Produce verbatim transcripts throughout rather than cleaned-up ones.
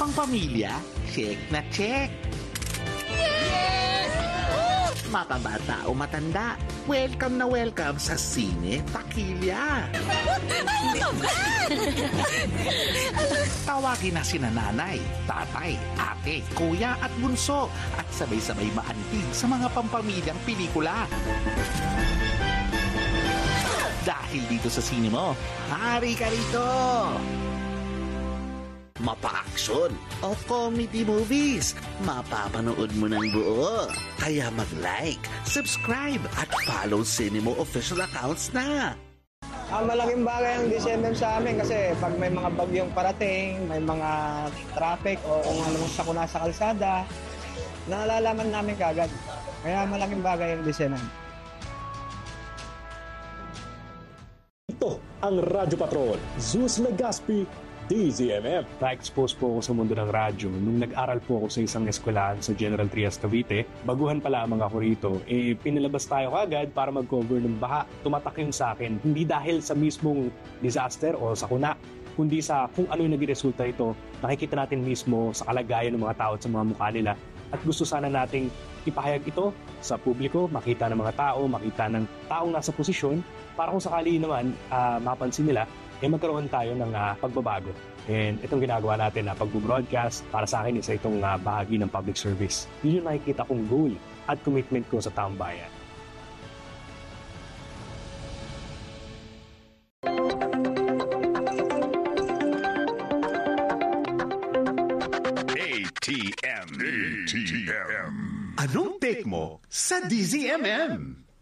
Pangpamilya, check na check. Yes! Mapabata o matanda, welcome na welcome sa Sine Takilya. Tawagin na sina nanay, tatay, ate, kuya at bunso at sabay-sabay maantig sa mga pampamilyang pelikula. Dahil dito sa sine mo, hari ka rito! Mapa-action o comedy movies, mapapanood mo ng buo. Kaya mag-like, subscribe at follow Cinemo official accounts na. Ah, malaking bagay ang D C M M sa amin kasi pag may mga bagyong parating, may mga traffic o kung anong sakuna sa kalsada, nalalaman namin kagad. Kaya malaking bagay ang D C M M. Ito ang Radyo Patrol, Zeus Legaspi, D Z M M. Na-expose po ako sa mundo ng radyo nung nag-aral po ako sa isang eskwelahan sa General Trias, Cavite. Baguhan pa lamang ako rito, eh pinalabas tayo kagad para mag-cover ng baha. Tumatak yun sa akin, hindi dahil sa mismong disaster o sakuna, kundi sa kung ano yung naging resulta ito. Nakikita natin mismo sa kalagayan ng mga tao at sa mga mukha nila. At gusto sana nating ipahayag ito sa publiko, makita ng mga tao, makita ng taong nasa posisyon, para kung sakali naman uh, mapansin nila, eh magkaroon tayo ng uh, pagbabago. And itong ginagawa natin na uh, pag-broadcast, para sa akin isa itong uh, bahagi ng public service. Yun yung nakikita kong goal at commitment ko sa taong bayan. A T M. A T M. Anong take mo sa D Z M M?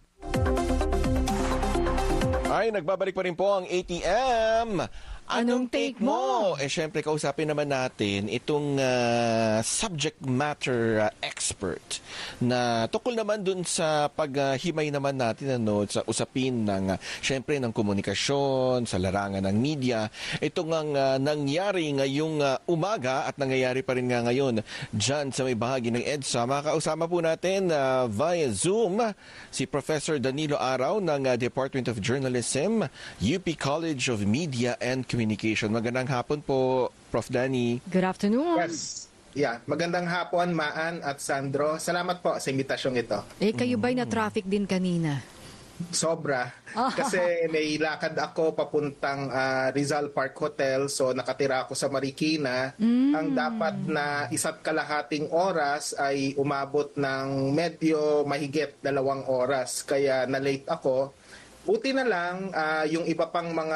Ay, nagbabalik pa rin po ang A T M. Anong take mo? Eh, syempre, kausapin naman natin itong uh, subject matter uh, expert na tukol naman dun sa paghimay uh, naman natin ano, sa usapin ng, uh, syempre, ng komunikasyon, sa larangan ng media. Ito nga uh, nangyari ngayong uh, umaga at nangyayari pa rin nga ngayon dyan sa may bahagi ng EDSA. Makakausama po natin uh, via Zoom si Professor Danilo Araw ng uh, Department of Journalism, U P College of Media and Communication. Magandang hapon po, Prof Danny. Good afternoon. Yes. Yeah, magandang hapon, Maan at Sandro. Salamat po sa imbitasyong ito. Eh, kayo ba'y na-traffic din kanina? Sobra. Kasi may lakad ako papuntang uh, Rizal Park Hotel, so nakatira ako sa Marikina. Mm. Ang dapat na isa't kalahating oras ay umabot ng medyo mahigit dalawang oras. Kaya na-late ako. Buti na lang, uh, yung iba pang mga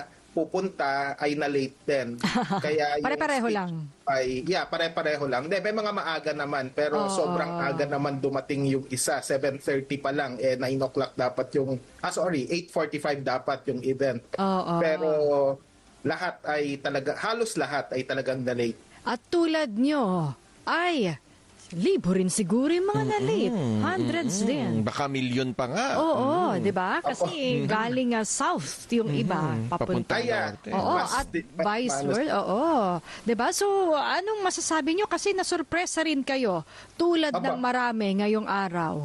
pupunta ay na-late din. Kaya pare-pareho lang. Ay, yeah, pare-pareho lang. De, may mga maaga naman, pero oh, sobrang oh. aga naman dumating yung isa. seven thirty pa lang. Eh, nine o'clock dapat yung, ah sorry, eight forty-five dapat yung event. Oh, oh. Pero lahat ay talaga, halos lahat ay talagang na-late. At tulad nyo, ay libo rin siguro yung mga na-late. Mm-hmm. Hundreds mm-hmm. din. Baka milyon pa nga. Oo, mm-hmm. di ba? Kasi mm-hmm. galing uh, south yung mm-hmm. iba. Papunta. Kaya, oo, at vice versa. Oo. Di ba? So, anong masasabi nyo? Kasi nasurpresa rin kayo. Tulad Apa. ng marami ngayong araw.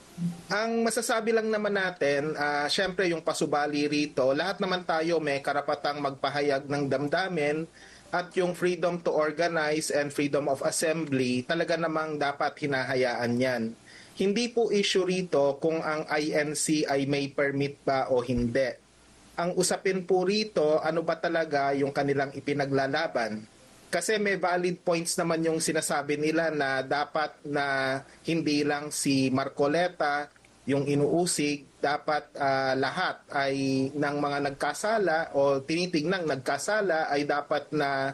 Ang masasabi lang naman natin, uh, syempre yung pasubali rito, lahat naman tayo may karapatang magpahayag ng damdamin. At yung freedom to organize and freedom of assembly, talaga namang dapat hinahayaan yan. Hindi po issue rito kung ang I N C ay may permit ba o hindi. Ang usapin po rito, ano ba talaga yung kanilang ipinaglalaban. Kasi may valid points naman yung sinasabi nila na dapat na hindi lang si Marcoleta yung inuusig, dapat uh, lahat ay ng mga nagkasala o tinitingnang nagkasala ay dapat na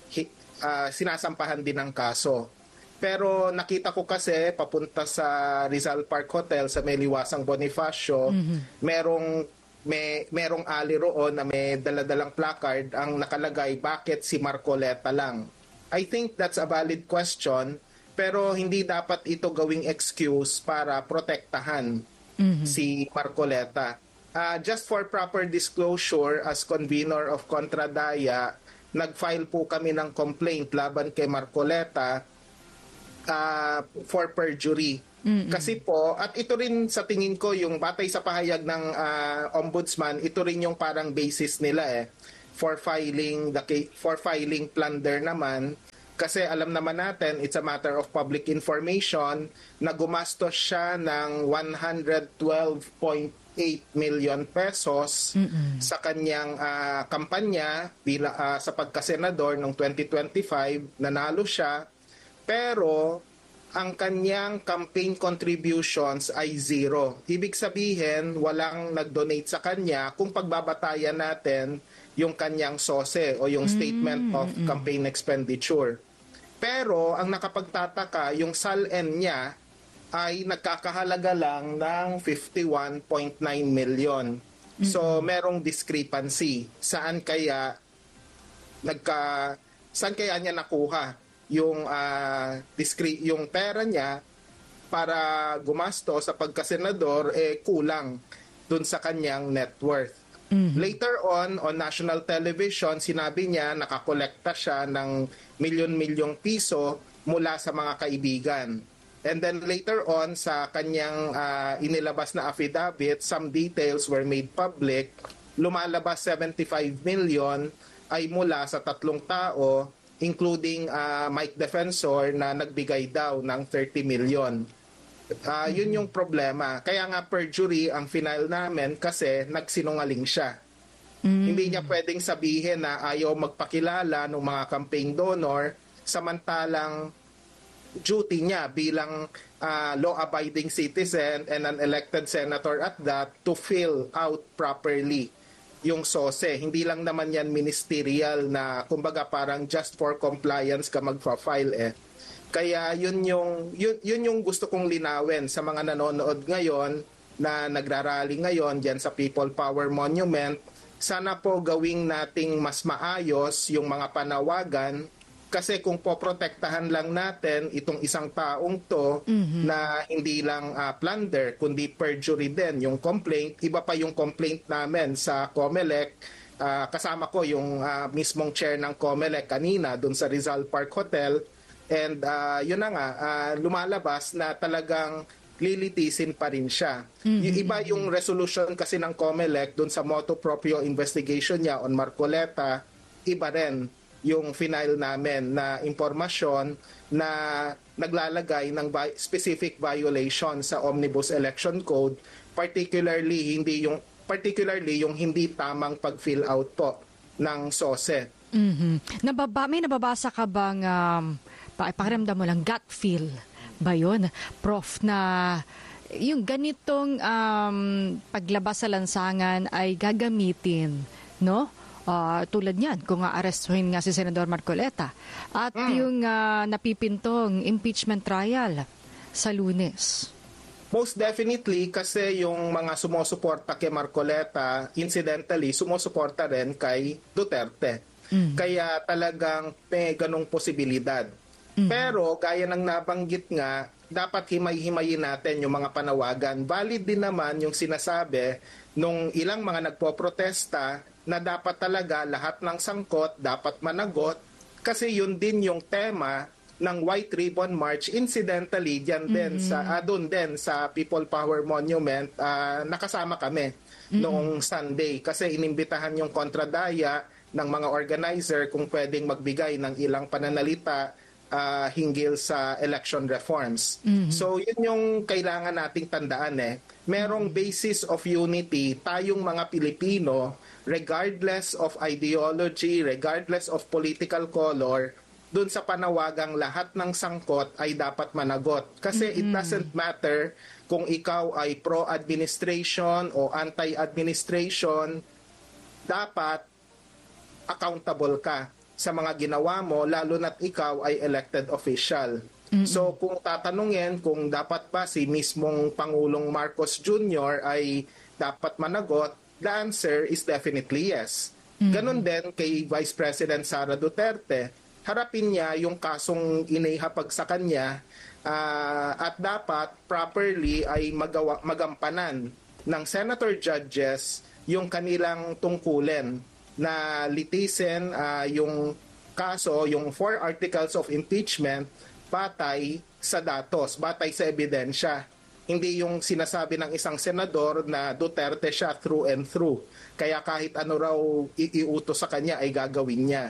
uh, sinasampahan din ng kaso. Pero nakita ko kasi papunta sa Rizal Park Hotel sa may Liwasang Bonifacio, mm-hmm. merong may merong ali roon na may daladalang placard ang nakalagay, bakit si Marcoleta lang? I think that's a valid question. Pero hindi dapat ito gawing excuse para protektahan mm-hmm. si Marcoleta. Uh, just for proper disclosure, as convener of Contradaya, nag-file po kami ng complaint laban kay Marcoleta uh, for perjury. Mm-hmm. Kasi po, at ito rin sa tingin ko, yung batay sa pahayag ng uh, ombudsman, ito rin yung parang basis nila eh, for filing, the, for filing plunder naman. Kasi alam naman natin, it's a matter of public information na gumastos siya ng one hundred twelve point eight million pesos Mm-mm. sa kanyang uh, kampanya bila, uh, sa pagkasenador noong twenty twenty-five. Nanalo siya, pero ang kanyang campaign contributions ay zero. Ibig sabihin, walang nag-donate sa kanya kung pagbabatayan natin yung kanyang S O S E o yung Statement mm, of mm. Campaign Expenditure. Pero ang nakapagtataka, yung S A L N niya ay nagkakahalaga lang ng fifty-one point nine million. Mm-hmm. So merong discrepancy. Saan kaya nagka saan kaya niya nakuha yung uh, discre- yung pera niya para gumasto sa pagkasenador eh kulang dun sa kanyang net worth. Mm-hmm. Later on, on national television, sinabi niya nakakolekta siya ng milyon-milyong piso mula sa mga kaibigan. And then later on, sa kanyang uh, inilabas na affidavit, some details were made public. Lumalabas seventy-five million ay mula sa tatlong tao, including uh, Mike Defensor na nagbigay daw ng thirty million. Uh, yun yung problema. Kaya nga perjury ang final namin kasi nagsinungaling siya. Mm. Hindi niya pwedeng sabihin na ayaw magpakilala ng mga campaign donor samantalang duty niya bilang uh, law-abiding citizen and an elected senator at that to fill out properly yung S O S E. Hindi lang naman yan ministerial na kumbaga parang just for compliance ka magpa-file eh. Kaya yun yung, yun, yun yung gusto kong linawin sa mga nanonood ngayon na nagrarally ngayon dyan sa People Power Monument. Sana po gawing nating mas maayos yung mga panawagan kasi kung poprotektahan lang natin itong isang taong to mm-hmm. na hindi lang uh, plunder kundi perjury din yung complaint, iba pa yung complaint namin sa COMELEC. Uh, kasama ko yung uh, mismong chair ng COMELEC kanina dun sa Rizal Park Hotel. And uh, yun na nga, uh, lumalabas na talagang lilitisin pa rin siya. Mm-hmm. Yung iba yung resolution kasi ng COMELEC dun sa motu proprio investigation niya on Marcoleta, iba rin yung final namin na impormasyon na naglalagay ng vi- specific violation sa Omnibus Election Code, particularly hindi yung particularly yung hindi tamang pag-fill out po ng S O S E. Mm-hmm. Nababa, may nababasa ka bang um, pakiramdam mo lang gut feel ba yun, Prof, na yung ganitong um, paglabas sa lansangan ay gagamitin, no? Uh, tulad niyan, kung aarestuhin nga si Senador Marcoleta at mm. yung uh, napipintong impeachment trial sa Lunes. Most definitely kasi yung mga sumusuporta kay Marcoleta, incidentally, sumusuporta rin kay Duterte. Mm. Kaya talagang may ganong posibilidad. Mm. Pero gaya ng nabanggit nga, dapat himay-himayin natin yung mga panawagan. Valid din naman yung sinasabi nung ilang mga nagpoprotesta na dapat talaga lahat ng sangkot dapat managot kasi yun din yung tema ng White Ribbon March. Incidentally, diyan mm-hmm. din sa uh, doon din sa People Power Monument, uh, nakasama kami mm-hmm. noong Sunday kasi inimbitahan yung kontradaya ng mga organizer kung pwedeng magbigay ng ilang pananalita uh, hinggil sa election reforms. Mm-hmm. So yun yung kailangan nating tandaan eh. Merong basis of unity tayong mga Pilipino regardless of ideology, regardless of political color, dun sa panawagang lahat ng sangkot ay dapat managot. Kasi mm-hmm. it doesn't matter kung ikaw ay pro-administration o anti-administration, dapat accountable ka sa mga ginawa mo, lalo na't ikaw ay elected official. Mm-hmm. So kung tatanungin kung dapat ba si mismong Pangulong Marcos Junior ay dapat managot, the answer is definitely yes. Mm-hmm. Ganon din kay Vice President Sara Duterte. Harapin niya yung kasong inihapag sa kanya uh, at dapat properly ay magawa, magampanan ng senator judges yung kanilang tungkulin na litisin uh, yung kaso, yung four articles of impeachment batay sa datos, batay sa ebidensya. Hindi yung sinasabi ng isang senador na Duterte siya through and through. Kaya kahit ano raw iutos sa kanya ay gagawin niya.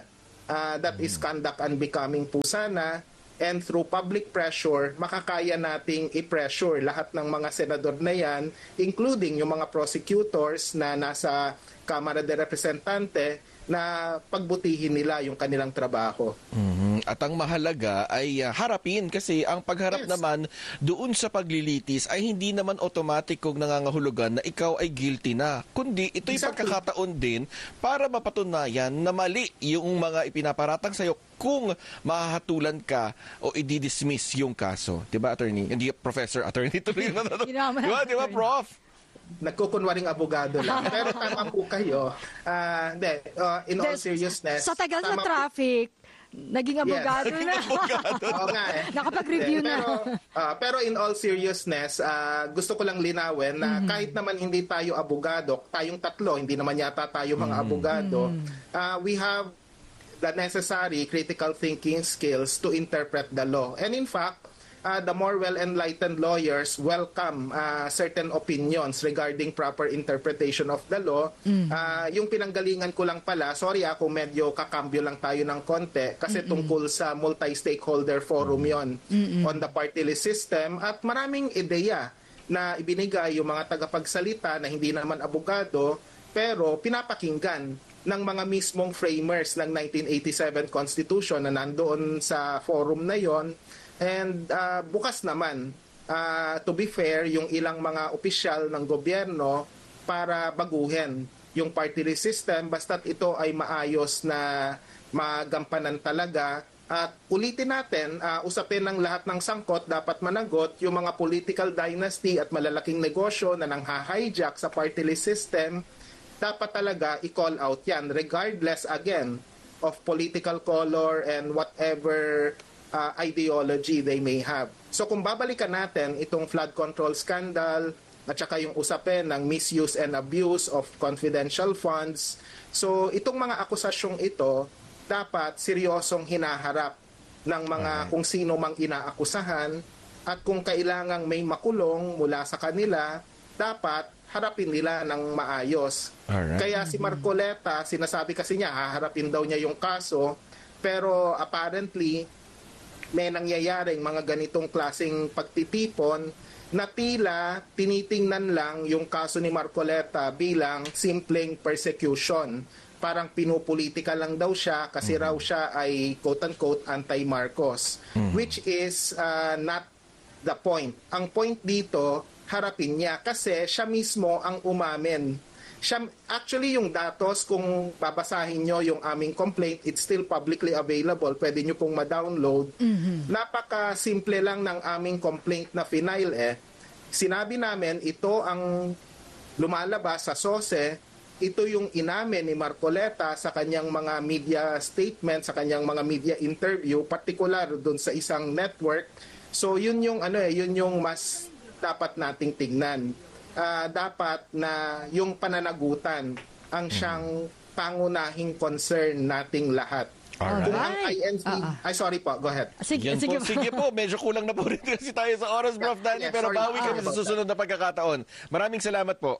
Uh, that is conduct unbecoming po sana. And through public pressure, makakaya nating i-pressure lahat ng mga senador na yan, including yung mga prosecutors na nasa Kamara de Representante, na pagbutihin nila yung kanilang trabaho. Mm-hmm. At ang mahalaga ay uh, harapin kasi ang pagharap Yes. naman doon sa paglilitis ay hindi naman automatic kung nangangahulugan na ikaw ay guilty na. Kundi ito'y Exactly. pagkakataon din para mapatunayan na mali yung mga ipinaparatang sa'yo kung mahahatulan ka o i-dismiss yung kaso. Diba, attorney? Hindi, professor, attorney. Tuloy na natin. Diba, diba, prof? Nagkukunwaring abogado lang. Pero tama po kayo. Uh, de, uh, in all Des- seriousness, Sa tagal sa tama po- traffic, naging abogado na. Oo nga eh. Nakapag-review Hindi, na. Pero, ah, pero in all seriousness, ah, gusto ko lang linawin na kahit naman hindi tayo abogado, tayong tatlo, hindi naman yata tayo mga abogado, ah, we have the necessary critical thinking skills to interpret the law. And in fact, Uh, the more well-enlightened lawyers welcome uh, certain opinions regarding proper interpretation of the law. Uh, yung pinanggalingan ko lang pala, sorry ako medyo kakambyo lang tayo ng konti kasi tungkol sa multi-stakeholder forum yon on the party list system at maraming ideya na ibinigay yung mga tagapagsalita na hindi naman abogado pero pinapakinggan ng mga mismong framers ng nineteen eighty-seven Constitution na nandoon sa forum na yon. And uh, bukas naman, uh, to be fair, yung ilang mga opisyal ng gobyerno para baguhin yung party list system basta't ito ay maayos na magampanan talaga. At ulitin natin, uh, usapin ng lahat ng sangkot, dapat managot yung mga political dynasty at malalaking negosyo na nang-hijack sa party list system. Dapat talaga i-call out yan regardless again of political color and whatever Uh, ideology they may have. So kung babalikan natin itong flood control scandal at saka yung usapin ng misuse and abuse of confidential funds, so itong mga akusasyong ito dapat seryosong hinaharap ng mga Alright. kung sino mang inaakusahan at kung kailangang may makulong mula sa kanila, dapat harapin nila ng maayos. Alright. Kaya si Marcoleta, sinasabi kasi niya, haharapin daw niya yung kaso, pero apparently may nangyayaring mga ganitong klaseng pagtitipon na tila tinitingnan lang yung kaso ni Marcoleta bilang simpleng persecution. Parang pinupolitika lang daw siya kasi mm-hmm. raw siya ay quote-unquote anti-Marcos. Mm-hmm. Which is uh, not the point. Ang point dito, harapin niya kasi siya mismo ang umamin. Siya, actually, yung datos, kung babasahin nyo yung aming complaint, it's still publicly available. Pwede nyo pong ma-download. Mm-hmm. Napaka-simple lang ng aming complaint na final eh. Sinabi namin, ito ang lumalabas sa S O S E. Ito yung inamin ni Marcoleta sa kanyang mga media statement, sa kanyang mga media interview, particular dun sa isang network. So, yun yung, ano eh, yun yung mas dapat nating tignan. Uh, dapat na yung pananagutan ang siyang pangunahing concern nating lahat. Alright. Kung ang I N C... Uh-uh. Ay, sorry po. Go ahead. Sige, Yan sige po, sige po, medyo kulang na po rin kasi tayo sa oras, Prof Danny, Yeah, pero sorry. bawi kami sa susunod na pagkakataon. Maraming salamat po.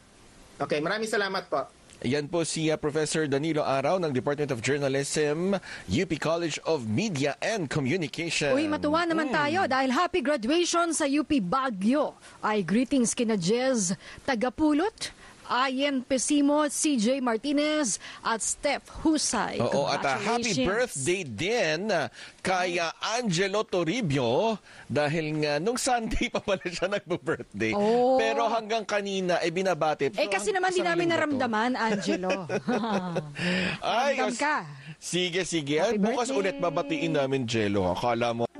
Okay, maraming salamat po. Yan po si uh, Professor Danilo Araw ng Department of Journalism, U P College of Media and Communication. Uy, matuwa naman tayo dahil happy graduation sa U P Baguio. Ay greetings kina Jez Tagapulot, Ian Pesimo, C J Martinez at Steph Husay. Oo, at uh, happy Congratulations. birthday din uh, kay uh, Angelo Toribio dahil nga nung Sunday pa pala siya nagbo-birthday. Oh. Pero hanggang kanina ay binabati. Eh kasi naman di Isang namin linggo to. naramdaman, Angelo. Ay, Ramdam ka. sige, sige. Happy Bukas birthday. ulit babatiin namin, Jello. Akala mo